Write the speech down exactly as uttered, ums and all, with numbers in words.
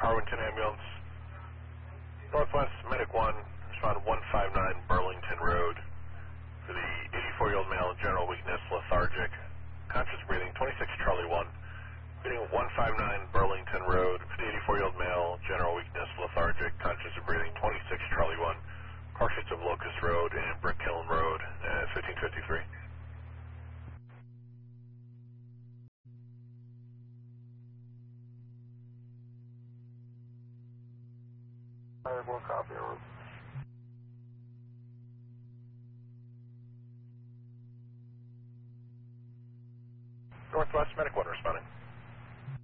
Harwinton ambulance. Northwest Medic one, respond one five nine Burlington Road for the eighty-four-year-old male, general weakness, lethargic, conscious breathing, twenty-six Charlie one. Reading one five nine Burlington Road for the eighty-four-year-old male, general weakness, lethargic, conscious of breathing, twenty-six Charlie one. Car sheets of Locust Road and Brick Hill Road at fifteen fifty-three. I have one copy of it. Northwest Medic one, respond.